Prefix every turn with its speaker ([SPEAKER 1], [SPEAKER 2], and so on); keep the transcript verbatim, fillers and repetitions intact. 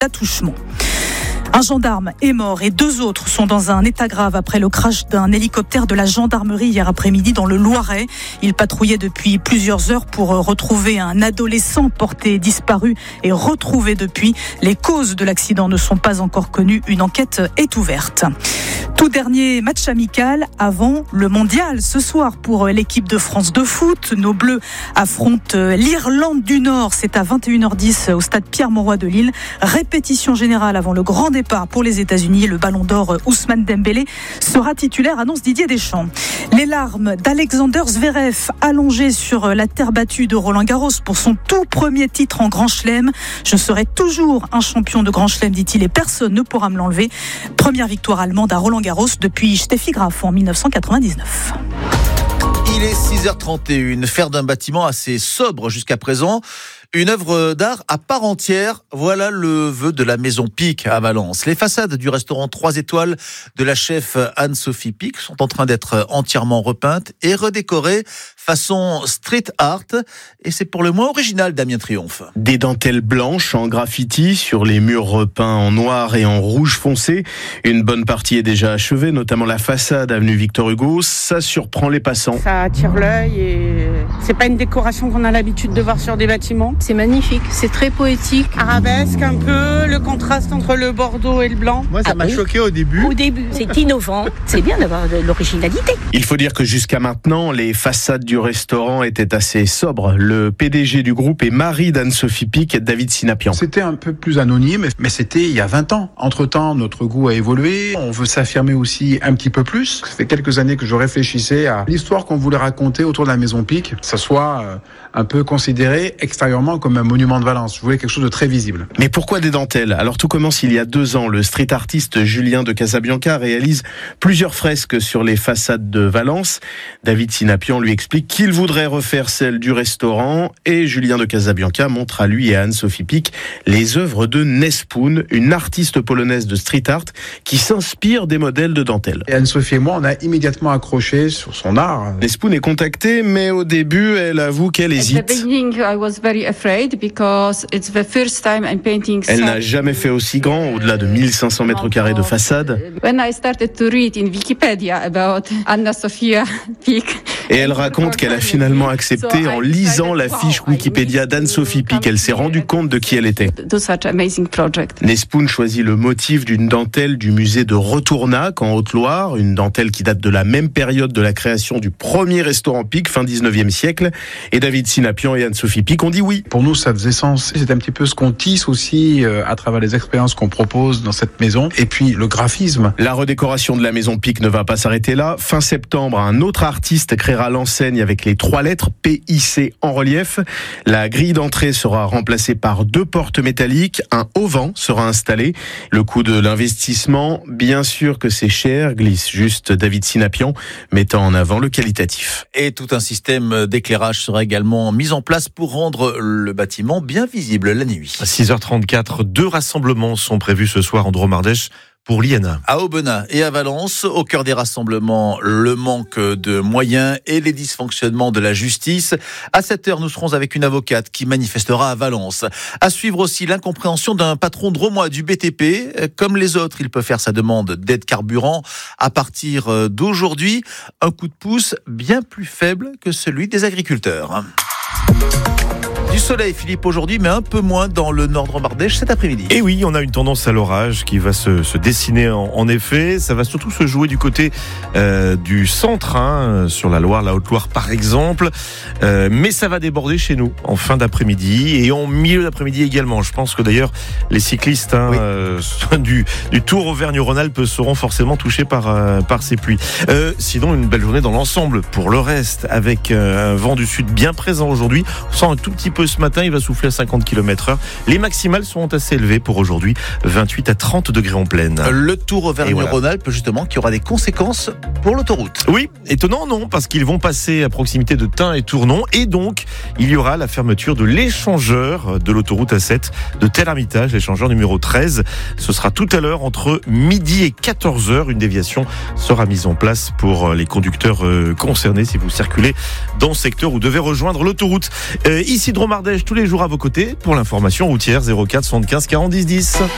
[SPEAKER 1] d'attouchement. Un gendarme est mort et deux autres sont dans un état grave après le crash d'un hélicoptère de la gendarmerie hier après-midi dans le Loiret. Il patrouillait depuis plusieurs heures pour retrouver un adolescent porté disparu et retrouvé depuis. Les causes de l'accident ne sont pas encore connues. Une enquête est ouverte. Tout dernier match amical avant le mondial. Ce soir pour l'équipe de France de foot, nos Bleus affrontent l'Irlande du Nord. C'est à vingt et une heures dix au stade Pierre-Mauroy de Lille. Répétition générale avant le grand départ pour les États-Unis. Le ballon d'or Ousmane Dembélé sera titulaire, annonce Didier Deschamps. Les larmes d'Alexander Zverev allongé sur la terre battue de Roland-Garros pour son tout premier titre en Grand Chelem. Je serai toujours un champion de Grand Chelem, dit-il, et personne ne pourra me l'enlever. Première victoire allemande à Roland-Garros depuis Steffi Graf en dix-neuf cent quatre-vingt-dix-neuf.
[SPEAKER 2] Il est six heures trente et une. Faire d'un bâtiment assez sobre jusqu'à présent une œuvre d'art à part entière, voilà le vœu de la Maison Pic à Valence. Les façades du restaurant trois étoiles de la chef Anne-Sophie Pic sont en train d'être entièrement repeintes et redécorées façon street art. Et c'est pour le moins original, Damien Triomphe.
[SPEAKER 3] Des dentelles blanches en graffiti sur les murs repeints en noir et en rouge foncé. Une bonne partie est déjà achevée, notamment la façade avenue Victor Hugo. Ça surprend les passants.
[SPEAKER 4] Ça attire l'œil et c'est pas une décoration qu'on a l'habitude de voir sur des bâtiments.
[SPEAKER 5] C'est magnifique, c'est très poétique.
[SPEAKER 4] Arabesque un peu, le contraste entre le bordeaux et le blanc.
[SPEAKER 6] Moi, ça ah m'a oui. choqué au début.
[SPEAKER 5] Au début, c'est innovant. C'est bien d'avoir de l'originalité.
[SPEAKER 3] Il faut dire que jusqu'à maintenant, les façades du restaurant étaient assez sobres. Le P D G du groupe est mari d'Anne-Sophie Pic, David Sinapian.
[SPEAKER 7] C'était un peu plus anonyme, mais c'était il y a vingt ans. Entre-temps, notre goût a évolué. On veut s'affirmer aussi un petit peu plus. Ça fait quelques années que je réfléchissais à l'histoire qu'on voulait raconter autour de la Maison Pic. Que ça soit un peu considéré extérieurement comme un monument de Valence. Je voulais quelque chose de très visible.
[SPEAKER 3] Mais pourquoi des dentelles ? Alors tout commence il y a deux ans. Le street artiste Julien de Casabianca réalise plusieurs fresques sur les façades de Valence. David Sinapian lui explique qu'il voudrait refaire celle du restaurant et Julien de Casabianca montre à lui et à Anne-Sophie Pic les œuvres de Nespoon, une artiste polonaise de street art qui s'inspire des modèles de dentelles.
[SPEAKER 7] Et Anne-Sophie et moi, on a immédiatement accroché sur son art.
[SPEAKER 3] Nespoon est contactée, mais au début, elle avoue qu'elle hésite. Elle n'a jamais fait aussi grand, au-delà de mille cinq cents mètres carrés de façade. Et elle raconte qu'elle a finalement accepté en lisant la fiche Wikipédia d'Anne-Sophie Pic. Elle s'est rendue compte de qui elle était. Nespoon choisit le motif d'une dentelle du musée de Retournac en Haute-Loire, une dentelle qui date de la même période de la création du premier restaurant Pic, fin dix-neuvième siècle. Et David Sinapian et Anne-Sophie Pic ont dit oui.
[SPEAKER 7] Pour nous, ça faisait sens. C'est un petit peu ce qu'on tisse aussi euh, à travers les expériences qu'on propose dans cette maison. Et puis le graphisme.
[SPEAKER 3] La redécoration de la Maison Pic ne va pas s'arrêter là. Fin septembre, un autre artiste créera l'enseigne avec les trois lettres P I C en relief. La grille d'entrée sera remplacée par deux portes métalliques. Un auvent sera installé. Le coût de l'investissement, bien sûr que c'est cher, glisse juste David Sinapian, mettant en avant le qualitatif.
[SPEAKER 2] Et tout un système d'éclairage sera également mis en place pour rendre le bâtiment bien visible la nuit.
[SPEAKER 8] À six heures trente-quatre, deux rassemblements sont prévus ce soir en Dromardèche pour l'I N A.
[SPEAKER 2] À Aubenas et à Valence, au cœur des rassemblements, le manque de moyens et les dysfonctionnements de la justice. À sept heures, nous serons avec une avocate qui manifestera à Valence. À suivre aussi l'incompréhension d'un patron drômois du B T P. Comme les autres, il peut faire sa demande d'aide carburant à partir d'aujourd'hui. Un coup de pouce bien plus faible que celui des agriculteurs. Du soleil, Philippe, aujourd'hui, mais un peu moins dans le nord Dromardèche cet après-midi.
[SPEAKER 8] Et oui, on a une tendance à l'orage qui va se, se dessiner en, en effet. Ça va surtout se jouer du côté euh, du centre, hein, sur la Loire, la Haute-Loire par exemple. Euh, mais ça va déborder chez nous en fin d'après-midi et en milieu d'après-midi également. Je pense que d'ailleurs, les cyclistes hein, oui. euh, du, du Tour Auvergne-Rhône-Alpes seront forcément touchés par, euh, par ces pluies. Euh, sinon, une belle journée dans l'ensemble pour le reste, avec euh, un vent du sud bien présent aujourd'hui. On sent un tout petit peu ce matin, il va souffler à cinquante kilomètres heure. Les maximales sont assez élevées pour aujourd'hui, vingt-huit à trente degrés en pleine.
[SPEAKER 2] Le Tour Auvergne-Rhône-Alpes, voilà. Justement, qui aura des conséquences pour l'autoroute.
[SPEAKER 8] Oui, étonnant non, parce qu'ils vont passer à proximité de Tain et Tournon, et donc il y aura la fermeture de l'échangeur de l'autoroute A sept de Tel-Hermitage, l'échangeur numéro treize. Ce sera tout à l'heure entre midi et quatorze heures. Une déviation sera mise en place pour les conducteurs concernés si vous circulez dans le secteur ou devez rejoindre l'autoroute. Euh, ici Dromardèche, tous les jours à vos côtés pour l'information routière. Zéro quatre soixante-quinze quarante dix dix.